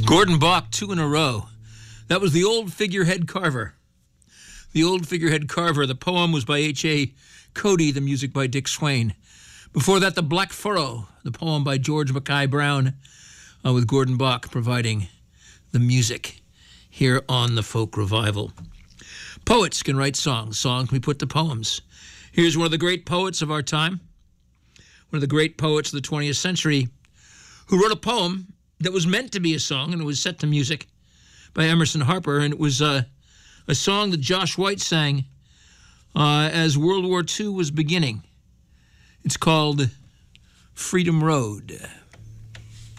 Gordon Bok, 2 in a row. That was The Old Figurehead Carver. The Old Figurehead Carver. The poem was by H.A. Cody, the music by Dick Swain. Before that, The Black Furrow, the poem by George Mackay Brown, with Gordon Bok providing the music here on the Folk Revival. Poets can write songs. Songs can be put to poems. Here's one of the great poets of our time, one of the great poets of the 20th century, who wrote a poem that was meant to be a song, and it was set to music by Emerson Harper, and it was a song that Josh White sang as World War II was beginning. It's called Freedom Road.